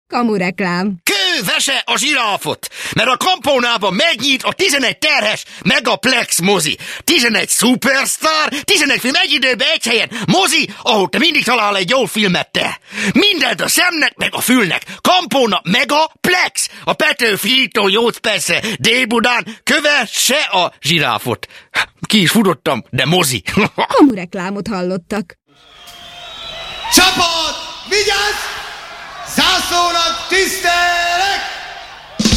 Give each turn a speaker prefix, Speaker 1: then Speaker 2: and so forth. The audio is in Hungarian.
Speaker 1: Kamureklám.
Speaker 2: Kővese a zsiráfot, mert a Kampónában megnyit a 11 terhes Megaplex mozi. 11 szupersztár, 11 film egy időben egy helyen. Mozi, ahol te mindig talál egy jó filmet te. Mindent a szemnek, meg a fülnek. Kampóna Megaplex. A Petőfi-tó jót persze. Dél-Budán kövesse a zsiráfot. Ki is futottam, de mozi.
Speaker 1: Kamureklámot hallottak.
Speaker 3: Csapat, vigyázz! Zászlónak tisztelek!